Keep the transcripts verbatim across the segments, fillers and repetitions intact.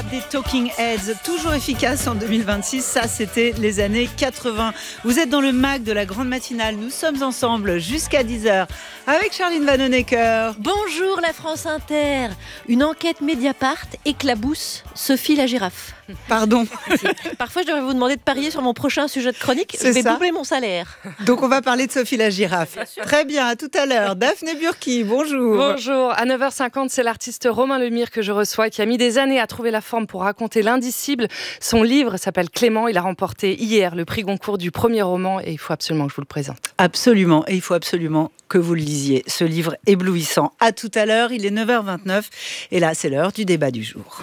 des Talking Heads, toujours efficaces en deux mille vingt-six. Ça, c'était les années quatre-vingts. Vous êtes dans le M A C de la grande matinale. Nous sommes ensemble jusqu'à dix heures avec Charline Vanhoenacker. Bonjour la France Inter. Une enquête Mediapart éclabousse Sophie la girafe. Pardon. Parfois, je devrais vous demander de parier sur mon prochain sujet de chronique. C'est je vais ça. doubler mon salaire. Donc, on va parler de Sophie la girafe. Très bien, à tout à l'heure. Daphné Burki, bonjour. Bonjour. À neuf heures cinquante, c'est l'artiste Romain Lemire que je reçois, qui a mis des années à trouver la forme pour raconter l'indicible. Son livre s'appelle Clément. Il a remporté hier le prix Goncourt du premier roman et il faut absolument que je vous le présente. Absolument. Et il faut absolument que vous le lisiez. Ce livre éblouissant. À tout à l'heure, il est neuf heures vingt-neuf. Et là, c'est l'heure du débat du jour.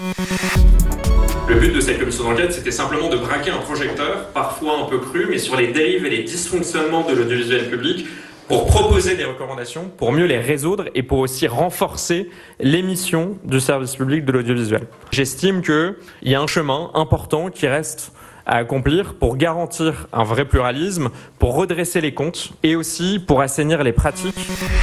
Le but de cette commission d'enquête, c'était simplement de braquer un projecteur, parfois un peu cru, mais sur les dérives et les dysfonctionnements de l'audiovisuel public, pour proposer des recommandations, pour mieux les résoudre et pour aussi renforcer l'émission du service public de l'audiovisuel. J'estime qu'il y a un chemin important qui reste à accomplir pour garantir un vrai pluralisme, pour redresser les comptes et aussi pour assainir les pratiques.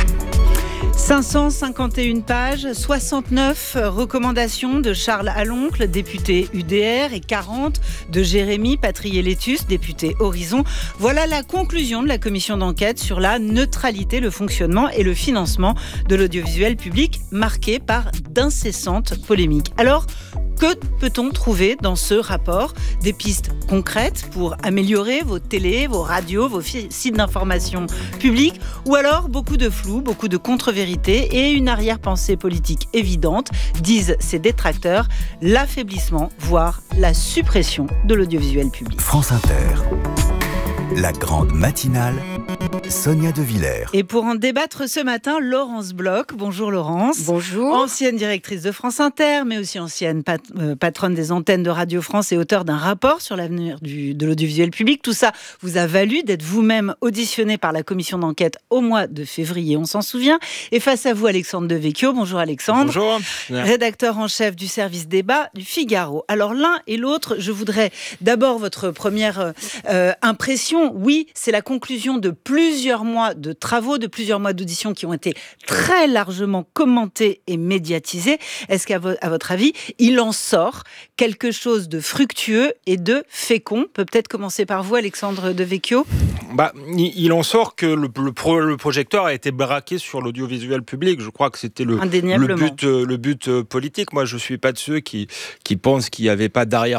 cinq cent cinquante et une pages, soixante-neuf recommandations de Charles Aloncle, député U D R, et quarante de Jérémy Patrié-Létus, député Horizon. Voilà la conclusion de la commission d'enquête sur la neutralité, le fonctionnement et le financement de l'audiovisuel public, marqué par d'incessantes polémiques. Alors, que peut-on trouver dans ce rapport ? Des pistes concrètes pour améliorer vos télés, vos radios, vos sites d'information publics, ou alors beaucoup de flou, beaucoup de contre-vérités et une arrière-pensée politique évidente, disent ses détracteurs, l'affaiblissement, voire la suppression de l'audiovisuel public. France Inter, la grande matinale, Sonia De Villers. Et pour en débattre ce matin, Laurence Bloch. Bonjour Laurence. Bonjour. Ancienne directrice de France Inter, mais aussi ancienne pat- euh, patronne des antennes de Radio France et auteure d'un rapport sur l'avenir du, de l'audiovisuel public. Tout ça vous a valu d'être vous-même auditionnée par la commission d'enquête au mois de février, on s'en souvient. Et face à vous, Alexandre Devecchio. Bonjour Alexandre. Bonjour. Rédacteur en chef du service débat du Figaro. Alors l'un et l'autre, je voudrais d'abord votre première euh, impression. Oui, c'est la conclusion de plusieurs mois de travaux, de plusieurs mois d'auditions qui ont été très largement commentés et médiatisés. Est-ce qu'à vo- à votre avis, il en sort quelque chose de fructueux et de fécond ? Peut peut-être commencer par vous, Alexandre Devecchio. Bah, il, il en sort que le, le, pro, le projecteur a été braqué sur l'audiovisuel public. Je crois que c'était le, le but, le but euh, politique. Moi, je ne suis pas de ceux qui, qui pensent qu'il n'y avait pas d'arrière